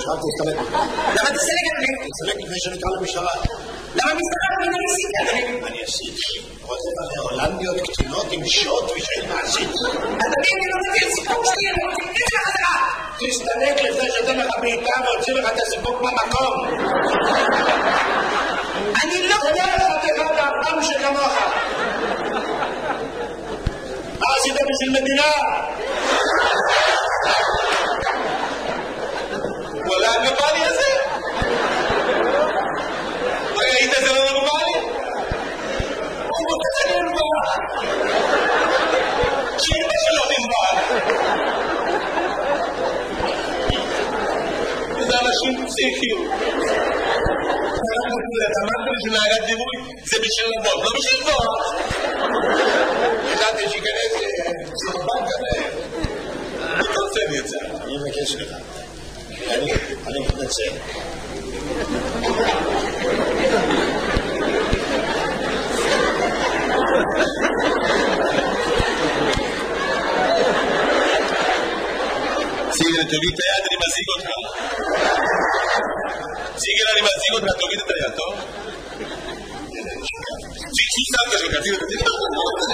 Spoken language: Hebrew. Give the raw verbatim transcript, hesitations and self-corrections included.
שכחתי להסתלק. למה תסתלק, אדוני? תסתלק לפני שנקרא למשטרה. למה משטרה לא מן הניסית, אדוני? אני עשיתי. רוצה בעלי הולנדיות קטינות עם שוט ושאין מעשית. אדוני, אני לא מביא סיפוק שלי, אני רוצה לתת לך חזרה. תסתלק לפני שאתן לך בעיטה והוציא לך את הסיפוק במקום. אני לא... תודה לך תכף לאפם שכמוך. מה עשית בשביל מדינה? וואלה, הנורמלי הזה? ראית זה לא נורמלי? הוא רוצה נורמל. שאימא שלו נורמל. זה אנשים פסיכיים. אתה אמרת לי שנהגת דימוי זה בשביל לבוא, לא בשביל לבוא. ידעתי שיכנס סרבן כזה. אני רוצה לי את זה. אני מבקש לך. אני מתנצל. סיגל, תוריד את היד, אני מזיג אותך. סיגל, אני מזיג אותך, תוריד את היד, טוב? שי, שי, סבתא שלך, תוריד את היד.